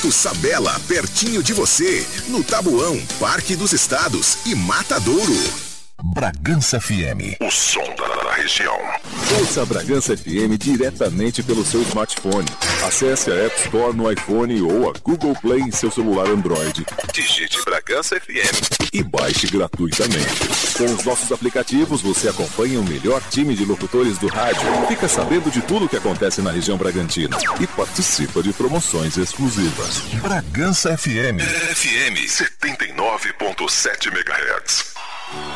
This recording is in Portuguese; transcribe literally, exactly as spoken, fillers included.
Alto Sabela, pertinho de você, no Tabuão, Parque dos Estados e Matadouro. Bragança F M, o som da região. Ouça a Bragança F M diretamente pelo seu smartphone. Acesse a App Store no iPhone ou a Google Play em seu celular Android. Digite Bragança F M e baixe gratuitamente. Com os nossos aplicativos, você acompanha o melhor time de locutores do rádio, fica sabendo de tudo o que acontece na região Bragantina e participa de promoções exclusivas. Bragança F M, F M setenta e nove ponto sete megahertz.